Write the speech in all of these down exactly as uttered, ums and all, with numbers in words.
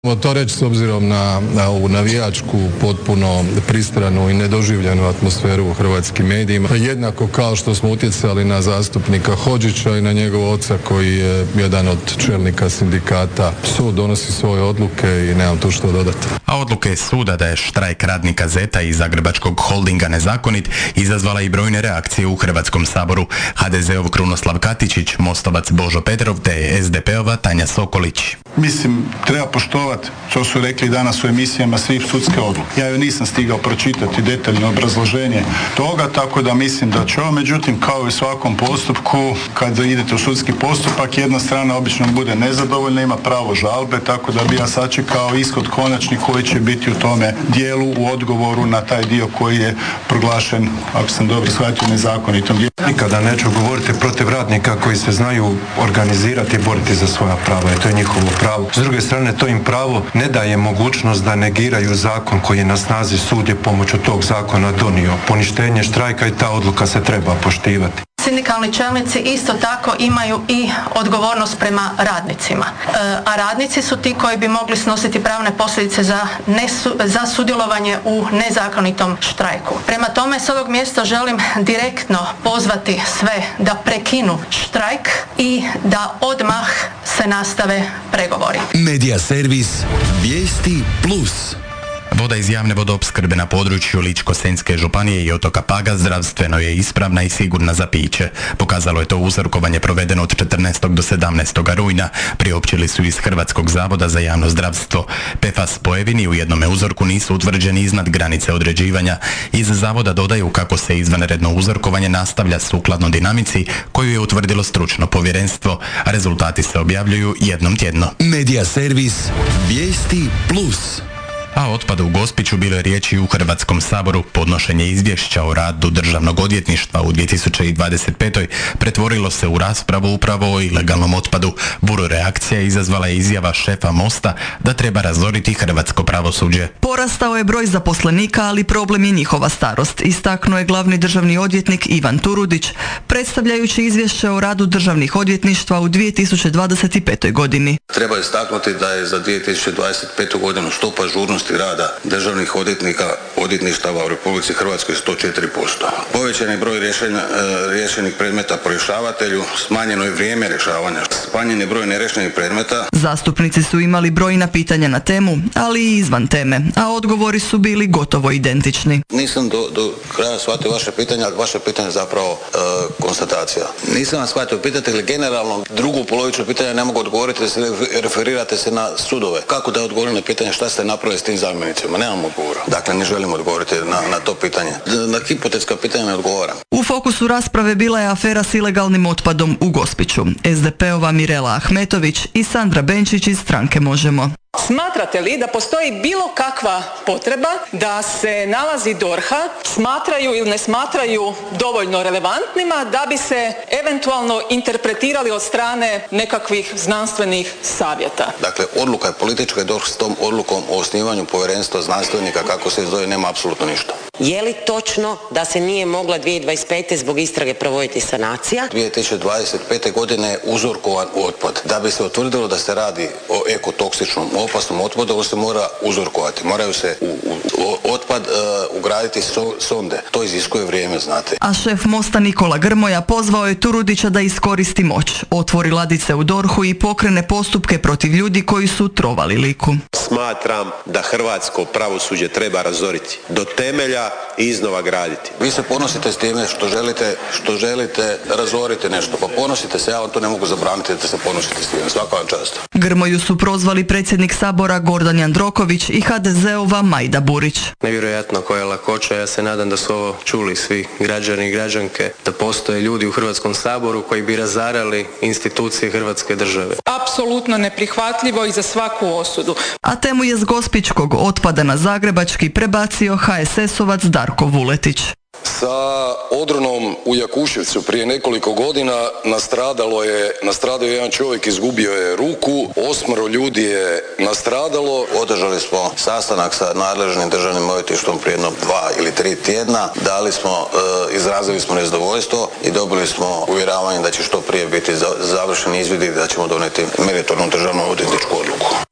To reći s obzirom na, na ovu navijačku, potpuno pristranu i nedoživljenu atmosferu u hrvatskim medijima. Jednako kao što smo utjecali na zastupnika Hodžića i na njegov oca koji je jedan od čelnika sindikata. Sud donosi svoje odluke i nemam tu što dodati. A odluke suda da je štrajk radnika Zeta i Zagrebačkog holdinga nezakonit izazvala i brojne reakcije u Hrvatskom saboru. ha de zeov Krunoslav Katičić, Mostovac Božo Petrov te es de pe ova Tanja Sokolić. Mislim, treba poštovati što su rekli danas u emisijama svih sudske odluke. Ja joj nisam stigao pročitati detaljno obrazloženje toga, tako da mislim da će ovo. Međutim, kao i u svakom postupku, kad idete u sudski postupak, jedna strana obično bude nezadovoljna, ima pravo žalbe, tako da bi ja sačekao ishod konačni koji će biti u tome dijelu u odgovoru na taj dio koji je proglašen, ako sam dobro shvatio, nezakonitom dijelu. Nikada neću govoriti protiv radnika koji se znaju organizirati i boriti za svoja prava, i to je njihovo pravo. S druge strane, to im pravo ne daje mogućnost da negiraju zakon koji je na snazi. Sud je pomoću tog zakona donio poništenje štrajka i ta odluka se treba poštivati. Sindikalni čelnici isto tako imaju i odgovornost prema radnicima. E, a radnici su ti koji bi mogli snositi pravne posljedice za, nesu, za sudjelovanje u nezakonitom štrajku. Prema tome, s ovog mjesta želim direktno pozvati sve da prekinu štrajk i da odmah se nastave pregovori. Medija servis Vijesti plus. Voda iz javne vodoopskrbe na području Ličko-senjske županije i otoka Paga zdravstveno je ispravna i sigurna za piće. Pokazalo je to uzorkovanje provedeno od četrnaestog do sedamnaestog rujna. Priopćili su iz Hrvatskog zavoda za javno zdravstvo. pe ef a es spojevini u jednome uzorku nisu utvrđeni iznad granice određivanja. Iz zavoda dodaju kako se izvanredno uzorkovanje nastavlja sukladno dinamici koju je utvrdilo stručno povjerenstvo, a rezultati se objavljuju jednom tjedno. Medija servis Vijesti plus. A o otpadu u Gospiću bilo je riječi u Hrvatskom saboru. Podnošenje izvješća o radu Državnog odvjetništva u dvije tisuće dvadeset petoj pretvorilo se u raspravu upravo o ilegalnom otpadu. Buru reakcija izazvala je izjava šefa Mosta da treba razoriti hrvatsko pravosuđe. Porastao je broj zaposlenika, ali problem je njihova starost, istaknuo je glavni državni odvjetnik Ivan Turudić, predstavljajući izvješće o radu državnih odvjetništva u dvije tisuće dvadeset petoj godini. Treba istaknuti da je za dvije tisuće dvadeset petu godinu stopa žurnosti rada državnih odvjetnika odvjetništava u Republici Hrvatskoj sto četiri posto. Povećan je broj rješenja, riješenih predmeta po rješavatelju, smanjeno je vrijeme rješavanja, smanjen je broj nerješenih predmeta. Zastupnici su imali brojna pitanja na temu, ali i izvan teme, a odgovori su bili gotovo identični. Nisam do, do kraja shvatio vaše pitanje, ali vaše pitanje je zapravo e, konstatacija. Nisam vas shvatio, pitate li generalno drugu polovicu pitanja ne mogu odgovoriti, da se referirate se na sudove. Kako da odgovorim na pitanje šta ste napravili s tim zamjenicima? Nemam odgovora. Dakle, ne želim odgovoriti na, na to pitanje. Na hipotetska pitanja ne odgovaram. U fokusu rasprave bila je afera s ilegalnim otpadom u Gospiću. es de pe ova Mirela Ahmetović i Sandra Benčić iz stranke Možemo. Smatrate li da postoji bilo kakva potreba da se nalazi D O R H-a smatraju ili ne smatraju dovoljno relevantnima da bi se eventualno interpretirali od strane nekakvih znanstvenih savjeta? Dakle, odluka je politička i D O R H s tom odlukom o osnivanju povjerenstva znanstvenika, kako se zove, nema apsolutno ništa. Je li točno da se nije mogla dvije tisuće dvadeset pete zbog istrage provoditi sanacija? dvije tisuće dvadeset pete godine je uzorkovan otpad. Da bi se utvrdilo da se radi o ekotoksičnom opasnom otpadu, on se mora uzorkovati. Moraju se u, u, u otpad uh, ugraditi so, sonde. To iziskuje vrijeme, znate. A šef Mosta Nikola Grmoja pozvao je Turudića da iskoristi moć, otvori ladice u D O R H-u i pokrene postupke protiv ljudi koji su trovali Liku. Smatram da hrvatsko pravosuđe treba razoriti do temelja i iznova graditi. Vi se ponosite s time što želite, što želite razoriti nešto, pa ponosite se, ja vam to ne mogu zabraniti da se ponosite s time. Svaka vam čast. Grmoju su prozvali predsjednik Sabora Gordan Jandroković i ha de zeova Majda Burić. Nevjerojatno koja je lakoća, ja se nadam da su ovo čuli svi građani i građanke, da postoje ljudi u Hrvatskom saboru koji bi razarali institucije Hrvatske države. Apsolutno neprihvatljivo i za svaku osudu. A temu je s gospićkog otpada na zagrebački prebacio ha es esovac Darko Vuletić. Sa odronom u Jakuševcu prije nekoliko godina nastradalo je, nastradao je jedan čovjek, izgubio je ruku, osmero ljudi je nastradalo. Održali smo sastanak sa nadležnim državnim odvjetništvom prije jedno dva ili tri tjedna. Dali smo, e, izrazili smo nezadovoljstvo i dobili smo uvjeravanje da će što prije biti završeni izvidi i da ćemo donijeti meritornu državnu odvjetničku odluku.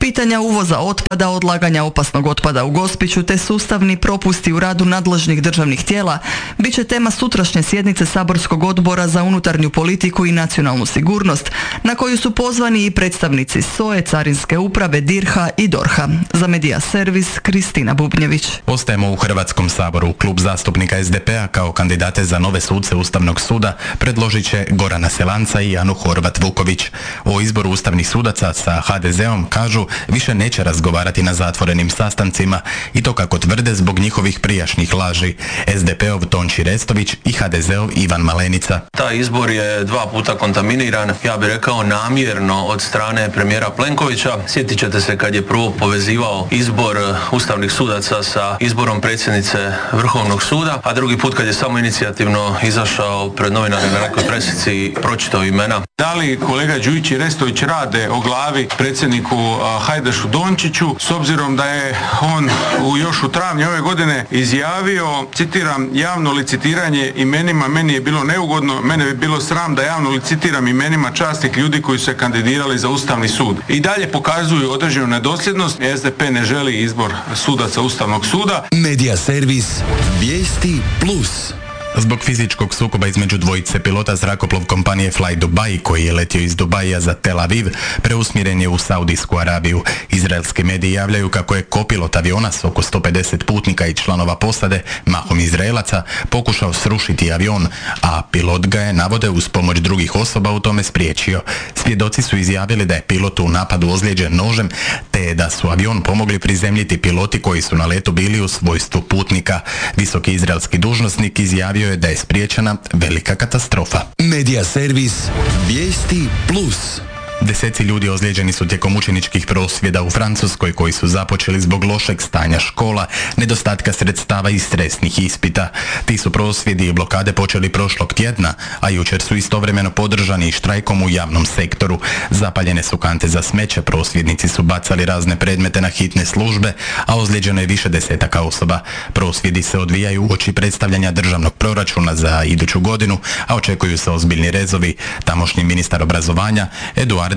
Pitanja uvoza otpada, odlaganja opasnog otpada u Gospiću te sustavni propusti u radu nadležnih državnih tijela bit će tema sutrašnje sjednice Saborskog odbora za unutarnju politiku i nacionalnu sigurnost, na koju su pozvani i predstavnici S O E, Carinske uprave, DIRH-a i D O R H-a. Za Medija Servis, Kristina Bubnjević. Ostajemo u Hrvatskom saboru. Klub zastupnika S D P-a kao kandidate za nove suce Ustavnog suda predložit će Gorana Selanca i Anu Horvat-Vuković. O izboru ustavnih sudaca sa H D Z-om kažu više neće razgovarati na zatvorenim sastancima i to kako tvrde zbog njihovih prijašnjih laži. S D P-ov Tonči Restović i H D Z-ov Ivan Malenica. Taj izbor je dva puta kontaminiran, ja bih rekao namjerno od strane premijera Plenkovića. Sjetit ćete se kad je prvo povezivao izbor ustavnih sudaca sa izborom predsjednice Vrhovnog suda, a drugi put kad je samo inicijativno izašao pred novinare na nekoj presici i pročitao imena. Da li kolega Đujić i Restović rade o glavi predsjedniku Hajdašu Dončiću, s obzirom da je on u, još u travnju ove godine izjavio, citiram, javno licitiranje imenima meni je bilo neugodno, mene bi bilo sram da javno licitiram imenima časnih ljudi koji su se kandidirali za Ustavni sud. I dalje pokazuju određenu nedosljednost. S D P ne želi izbor sudaca Ustavnog suda. Medija servis Vijesti plus. Zbog fizičkog sukoba između dvojice pilota zrakoplov kompanije Fly Dubai koji je letio iz Dubaija za Tel Aviv preusmjeren je u Saudijsku Arabiju. Izraelski mediji javljaju kako je kopilot aviona s oko sto pedeset putnika i članova posade, mahom Izraelaca, pokušao srušiti avion, a pilot ga je, navode, uz pomoć drugih osoba u tome spriječio. Svjedoci su izjavili da je pilot u napadu ozlijeđen nožem, te da su avion pomogli prizemljiti piloti koji su na letu bili u svojstvu putnika. Visoki izraelski dužnosnik izjavio je da je spriječena velika katastrofa. Medija servis Vijesti plus. Deseci ljudi ozlijeđeni su tijekom učeničkih prosvjeda u Francuskoj koji su započeli zbog lošeg stanja škola, nedostatka sredstava i stresnih ispita. Ti su prosvjedi i blokade počeli prošlog tjedna, a jučer su istovremeno podržani i štrajkom u javnom sektoru. Zapaljene su kante za smeće, prosvjednici su bacali razne predmete na hitne službe, a ozlijeđeno je više desetaka osoba. Prosvjedi se odvijaju uoči predstavljanja državnog proračuna za iduću godinu, a očekuju se ozbiljni rezovi. Tamošnji ministar obrazovanja Eduard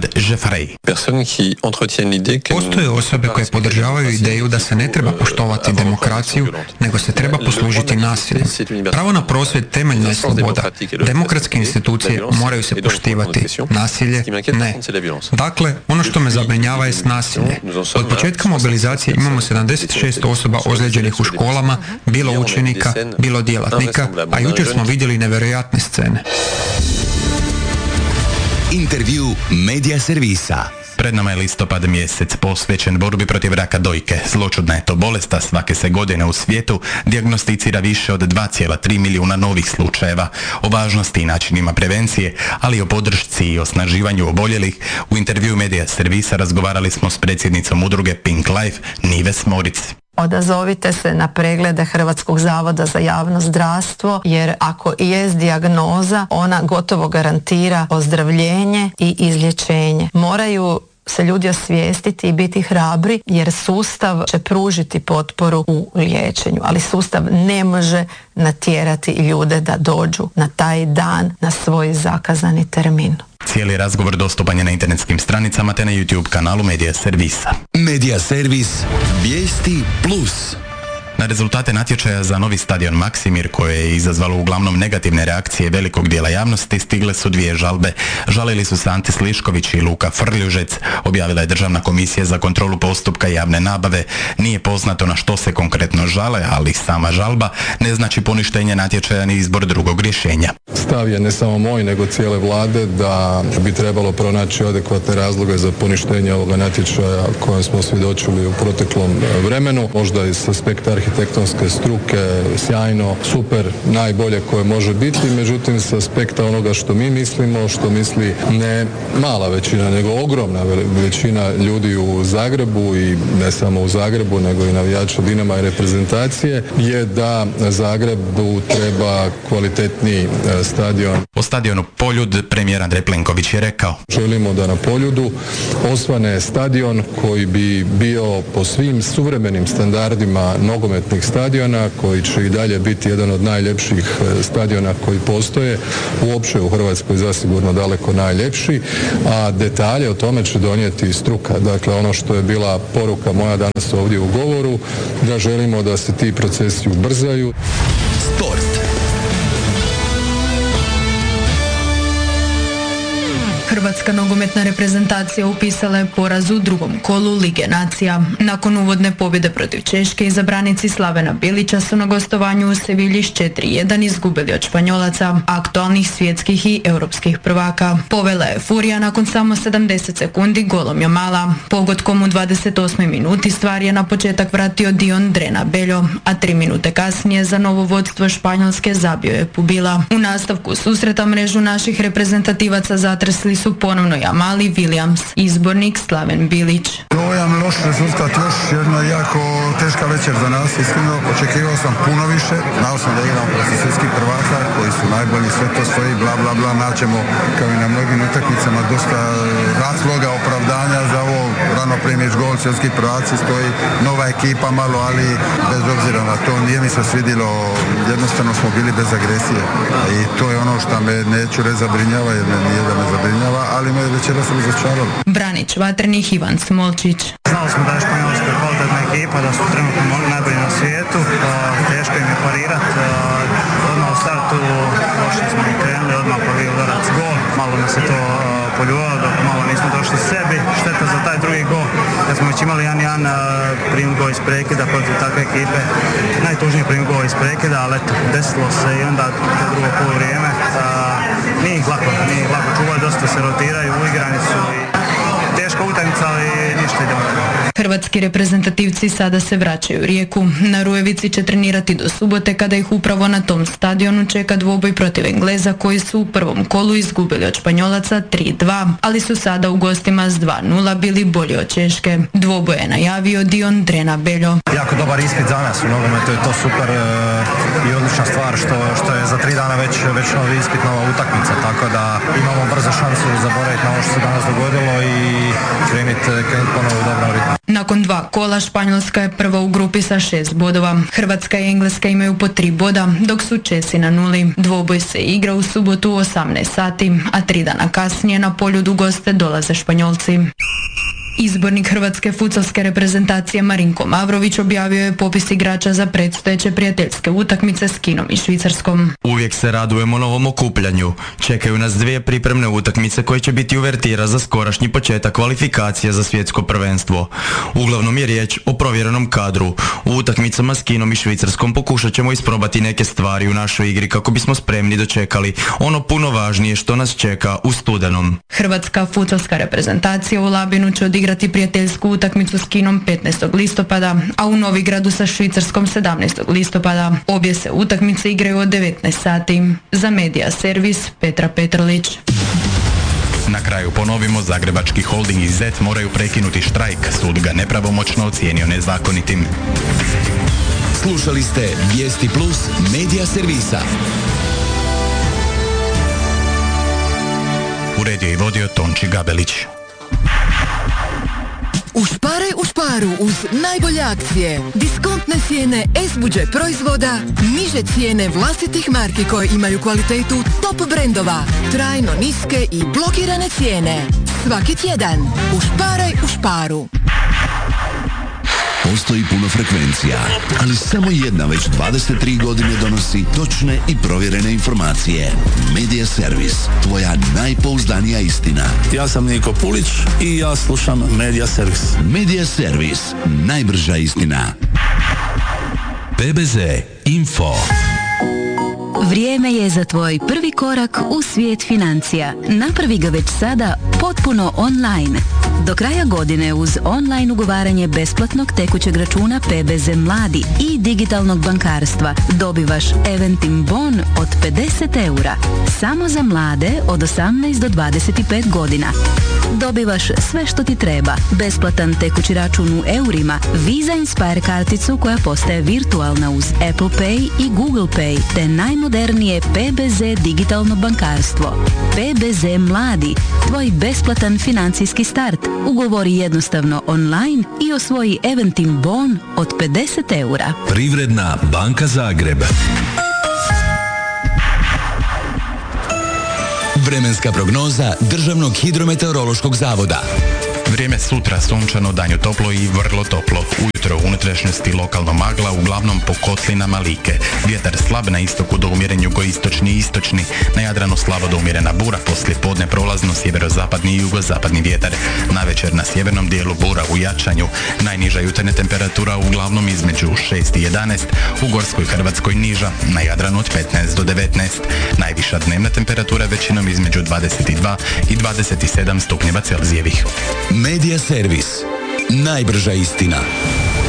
Postoje osobe koje podržavaju ideju da se ne treba poštovati demokraciju, nego se treba poslužiti nasiljem. Pravo na prosvjed temeljna je sloboda. Demokratske institucije moraju se poštivati. Nasilje ne. Dakle, ono što me zabrinjava je nasilje. Od početka mobilizacije imamo sedamdeset šest osoba ozlijeđenih u školama, bilo učenika, bilo djelatnika, a jučer smo vidjeli nevjerojatne scene. Intervju Medija servisa. Pred nama je listopad mjesec posvećen borbi protiv raka dojke. Zloćudna je to bolest, a svake se godine u svijetu dijagnosticira više od dva zarez tri milijuna novih slučajeva. O važnosti i načinima prevencije, ali i o podršci i osnaživanju oboljelih, u intervju Medija servisa razgovarali smo s predsjednicom udruge Pink Life, Nives Moric. Odazovite se na preglede Hrvatskog zavoda za javno zdravstvo, jer ako i jest dijagnoza, ona gotovo garantira ozdravljenje i izlječenje. Moraju se ljudi osvijestiti i biti hrabri, jer sustav će pružiti potporu u liječenju, ali sustav ne može natjerati ljude da dođu na taj dan, na svoj zakazani termin. Cijeli razgovor dostupan je na internetskim stranicama te na YouTube kanalu Medija servisa. Medija servis Vijesti plus. Na rezultate natječaja za novi stadion Maksimir, koje je izazvalo uglavnom negativne reakcije velikog dijela javnosti, stigle su dvije žalbe. Žalili su se Ante Slišković i Luka Frljužec, objavila je Državna komisija za kontrolu postupka javne nabave. Nije poznato na što se konkretno žale, ali sama žalba ne znači poništenje natječaja ni izbor drugog rješenja. Stav je ne samo moj, nego cijele vlade da bi trebalo pronaći adekvatne razloge za poništenje ovoga natječaja kojem smo svjedočili u proteklom vremenu. Možda iz aspekta arhitektonske struke sjajno, super, najbolje koje može biti, međutim s aspekta onoga što mi mislimo, što misli ne mala većina, nego ogromna većina ljudi u Zagrebu i ne samo u Zagrebu, nego i navijača Dinama i reprezentacije, je da Zagrebu treba kvalitetniji stadion stadion. O stadionu Poljud premijer Andrej Plenković je rekao: Želimo da na Poljudu osvane stadion koji bi bio po svim suvremenim standardima nogometnih stadiona, koji će i dalje biti jedan od najljepših stadiona koji postoje, uopće u Hrvatskoj zasigurno daleko najljepši, a detalje o tome će donijeti i struka. Dakle, ono što je bila poruka moja danas ovdje u govoru, da želimo da se ti procesi ubrzaju. Sport. Hrvatska nogometna reprezentacija upisala je poraz u drugom kolu Lige nacija. Nakon uvodne pobjede protiv Češke, izabranici Slavena Bilića su na gostovanju u Sevilji s četiri jedan izgubili od Španjolaca, aktualnih svjetskih i europskih prvaka. Povela je Furija nakon samo sedamdeset sekundi golom Jamala. Pogodkom u dvadeset osmoj minuti stvar je na početak vratio Dion Drena Beljo, a tri minute kasnije za novo vodstvo Španjolske zabio je Pubila. U nastavku susreta mrežu naših reprezentativaca zatresli su ponovno Jamal i Williams, izbornik Slaven Bilić. Dojam loš rezultat, još jedna jako teška večer za nas, iskreno. Očekivao sam puno više, znao sam da igram protiv svjetskih prvaka koji su najbolji, sve to stoji, bla bla bla, naćemo kao i na mnogim utakmicama dosta razloga, opravdanja za ovo, rano primiš gol, svjetski prvaci, stoji nova ekipa malo, ali bez obzira na to nije mi se svidilo, jednostavno smo bili bez agresije i to je ono što me neću reći zabrinjava, jer me nije da me zabrinjava, ali me večera sam razočarao. Branić vatrenih Ivan Smolčić. Znali smo da je Španjolska kvalitetna ekipa, da su trenutno najbolji na svijetu, teško im je parirati, odmah u startu loše smo i krenuli, odmah prvi udarac gol, malo nas je to poljuvalo, dok malo nismo došli sebi, šteta za taj drugi gol, kad smo već imali jedan jedan prim gol iz prekida protiv takve ekipe, najtužniji prim gol iz prekida, ali eto, desilo se i onda to drugo poluvrijeme, nije ih lako, nije ih lako čuvati, dosta se rotiraju, uigrani su i teška utakmica, ali ništa idemo. Hrvatski reprezentativci sada se vraćaju u Rijeku. Na Rujevici će trenirati do subote, kada ih upravo na tom stadionu čeka dvoboj protiv Engleza, koji su u prvom kolu izgubili od Španjolaca tri dva, ali su sada u gostima s dva nula bili bolji od Češke. Dvoboj je najavio Dion Drena Beljo. Jako dobar ispit za nas u nogometu, je to super e, i odlična stvar što, što je za tri dana već, već novi ispit, nova utakmica, tako da imamo brzo šansu zaboraviti na ovo što se danas dogodilo i krenuti krenut ponovo u dobrom ritmu. Nakon dva kola Španjolska je prva u grupi sa šest bodova. Hrvatska i Engleska imaju po tri boda, dok su Česi na nuli. Dvoboj se igra u subotu u osamnaest sati, a tri dana kasnije na Poljudu goste dolaze Španjolci. Izbornik hrvatske fudsalske reprezentacije Marinko Mavrović objavio je popis igrača za predstojeće prijateljske utakmice s Kinom i Švicarskom. Uvijek se radujemo novom okupljanju. Čekaju nas dvije pripremne utakmice koje će biti uvertira za skorašnji početak kvalifikacija za svjetsko prvenstvo. Uglavnom je riječ o provjerenom kadru. U utakmicama s Kinom i Švicarskom pokušat ćemo isprobati neke stvari u našoj igri kako bismo spremni dočekali ono puno važnije što nas čeka u studenom. Hrvatska fudsalska reprezentacija u Labinu će odigrati prijateljsku utakmicu s Kinom petnaestog listopada, a u Novigradu sa Švicarskom sedamnaestog listopada. Obje se utakmice igraju od devetnaest sati. Za Medija servis Petra Petrlić. Na kraju ponovimo, Zagrebački holding i Zet moraju prekinuti štrajk. Sud ga nepravomoćno ocijenio nezakonitim. Slušali ste Vijesti Plus Medija servisa. Uredio i vodio Tonči Gabelić. Ušparaj u šparu uz najbolje akcije. Diskontne cijene S B U Đ E proizvoda, niže cijene vlastitih marki koje imaju kvalitetu top brendova, trajno niske i blokirane cijene. Svaki tjedan. Ušparaj u šparu. Postoji puno frekvencija, ali samo jedna već dvadeset tri godine donosi točne i provjerene informacije. Medija servis, tvoja najpouzdanija istina. Ja sam Niko Pulić i ja slušam Medija servis. Medija servis, najbrža istina. P B Z Info. Vrijeme je za tvoj prvi korak u svijet financija. Napravi ga već sada potpuno online. Do kraja godine uz online ugovaranje besplatnog tekućeg računa P B Z Mladi i digitalnog bankarstva dobivaš Eventim bon od pedeset eura. Samo za mlade od osamnaest do dvadeset pet godina. Dobivaš sve što ti treba. Besplatan tekući račun u eurima, Visa Inspire karticu koja postaje virtualna uz Apple Pay i Google Pay, te najmodernije P B Z digitalno bankarstvo. P B Z Mladi, tvoj besplatan financijski start. Ugovori jednostavno online i osvoji Eventim bon od pedeset eura. Privredna banka Zagreb. Vremenska prognoza Državnog hidrometeorološkog zavoda. Vrijeme sutra sunčano, danju toplo i vrlo toplo. Ujutro u unutrašnjosti lokalno magla, uglavnom po kotlinama Like. Vjetar slab na istoku do umjeren jugoistočni i istočni. Na Jadranu slabo do umjerena bura, poslije podne prolazno sjeverozapadni i jugozapadni vjetar. Navečer na sjevernom dijelu bura u jačanju. Najniža jutarnja temperatura uglavnom između šest i jedanaest, u Gorskoj Hrvatskoj niža, na Jadranu od petnaest do devetnaest. Najviša dnevna temperatura većinom između dvadeset dva i dvadeset sedam stupnjeva Celzijevih. Medija servis. Najbrža istina.